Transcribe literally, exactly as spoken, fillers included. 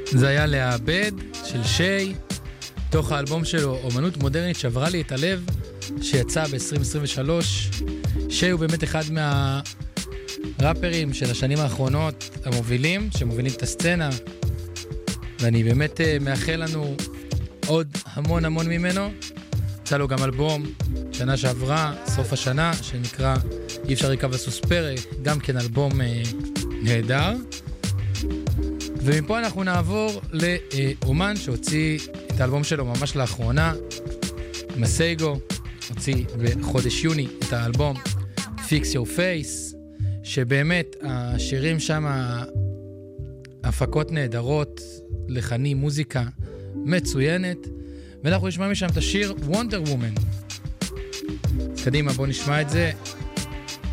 זה היה לאבד של שי, תוך האלבום שלו אומנות מודרנית שברה לי את הלב, שיצא ב-עשרים עשרים ושלוש. שי הוא באמת אחד מהראפרים של השנים האחרונות המובילים, שמובילים את הסצנה, ואני באמת מאחל לנו עוד המון המון ממנו. יצא לו גם אלבום שנה שעברה, סוף השנה, שנקרא אי אפשר לקרוא סוספרה, גם כן אלבום אה, נהדר. ומפה אנחנו נעבור לאומן שהוציא את האלבום שלו ממש לאחרונה, מסייגו, הוציא בחודש יוני את האלבום Fix Your Face, שבאמת השירים שם הפקות נהדרות, לחני מוזיקה מצוינת, ואנחנו נשמע משם את השיר Wonder Woman. קדימה, בוא נשמע את זה.